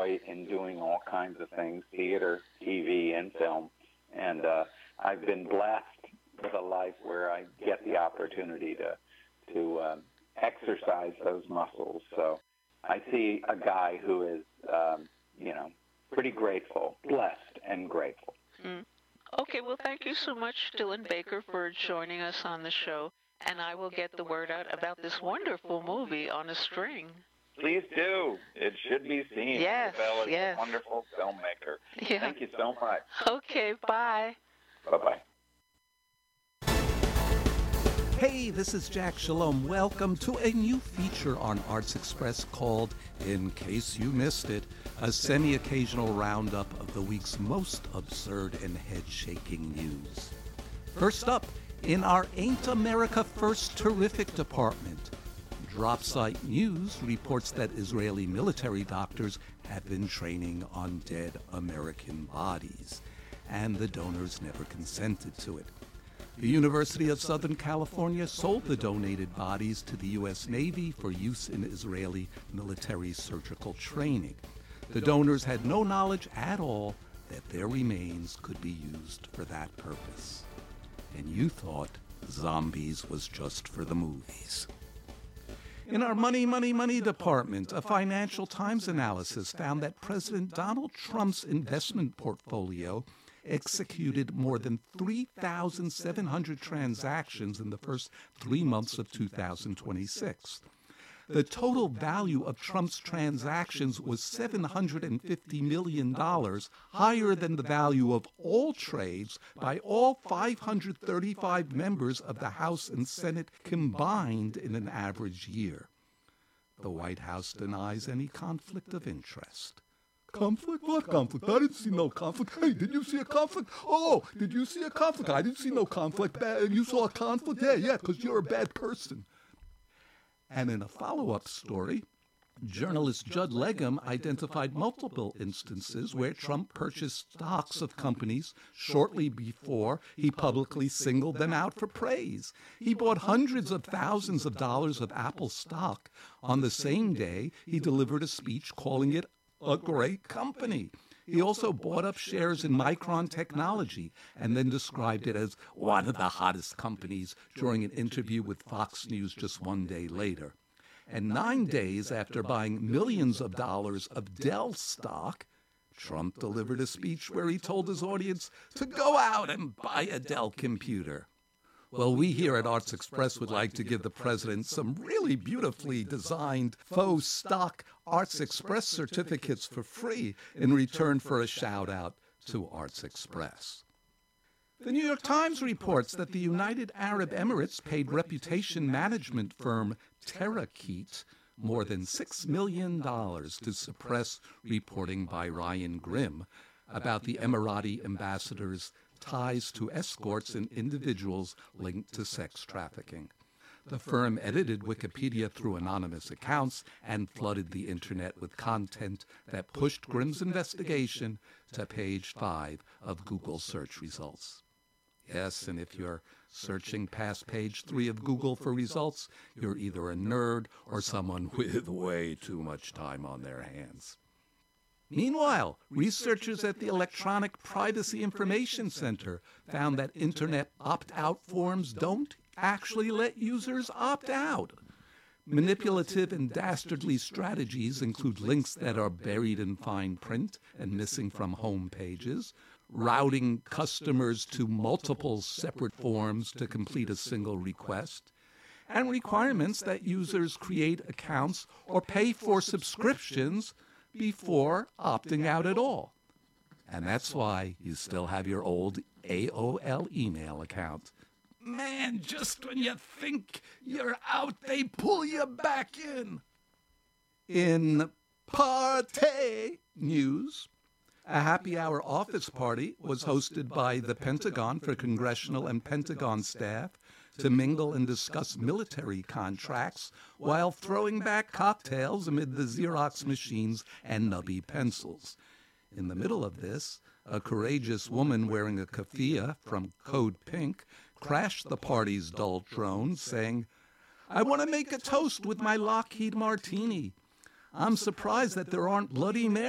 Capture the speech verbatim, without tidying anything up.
joy in doing all kinds of things, theater, T V, and film. And uh, I've been blessed with a life where I get the opportunity to to um, exercise those muscles. So I see a guy who is, um, you know, pretty grateful, blessed and grateful. Mm. Okay, well, thank you so much, Dylan Baker, for joining us on the show. And I will get the word out about this wonderful movie, On a String. Please do. It should be seen. Yes, Bell is yes. a wonderful filmmaker. Yeah. Thank you so much. Okay, bye. Bye-bye. Hey, this is Jack Shalom. Welcome to a new feature on Arts Express called, in case you missed it, a semi-occasional roundup of the week's most absurd and head-shaking news. First up, in our Ain't America First terrific department, DropSite News reports that Israeli military doctors have been training on dead American bodies, and the donors never consented to it. The University of Southern California sold the donated bodies to the U S Navy for use in Israeli military surgical training. The donors had no knowledge at all that their remains could be used for that purpose. And you thought zombies was just for the movies. In our Money, Money, Money department, a Financial Times analysis found that President Donald Trump's investment portfolio executed more than three thousand seven hundred transactions in the first three months of two thousand twenty-six. The total value of Trump's transactions was seven hundred fifty million dollars, higher than the value of all trades by all five hundred thirty-five members of the House and Senate combined in an average year. The White House denies any conflict of interest. Conflict? What conflict? I didn't see no conflict. Hey, did you see a conflict? Oh, did you see a conflict? I didn't see no conflict. You saw a conflict? Yeah, yeah, because you're a bad person. And in a follow-up story, journalist Judd Legum identified multiple instances where Trump purchased stocks of companies shortly before he publicly singled them out for praise. He bought hundreds of thousands of dollars of Apple stock on the same day he delivered a speech calling it a great company. He also bought up shares in Micron Technology and then described it as one of the hottest companies during an interview with Fox News just one day later. And nine days after buying millions of dollars of Dell stock, Trump delivered a speech where he told his audience to go out and buy a Dell computer. Well, we here at Arts Express would like to give the president some really beautifully designed faux stock Arts Express certificates for free in return for a shout-out to Arts Express. The New York Times reports that the United Arab Emirates paid reputation management firm Terakeet more than six million dollars to suppress reporting by Ryan Grimm about the Emirati ambassador's ties to escorts and individuals linked to sex trafficking. The firm edited Wikipedia through anonymous accounts and flooded the internet with content that pushed Grimm's investigation to page five of Google search results. Yes, and if you're searching past page three of Google for results, you're either a nerd or someone with way too much time on their hands. Meanwhile, researchers at the Electronic Privacy Information Center found that Internet opt-out forms don't actually let users opt out. Manipulative and dastardly strategies include links that are buried in fine print and missing from home pages, routing customers to multiple separate forms to complete a single request, and requirements that users create accounts or pay for subscriptions before opting out at all. And that's why you still have your old A O L email account. Man, just when you think you're out, they pull you back in. In party news, a happy hour office party was hosted by the Pentagon for congressional and Pentagon staff to mingle and discuss military contracts while throwing back cocktails amid the Xerox machines and nubby pencils. In the middle of this, a courageous woman wearing a keffiyeh from Code Pink crashed the party's dull drone, saying, "I want to make a toast with my Lockheed Martini. I'm surprised that there aren't Bloody Marys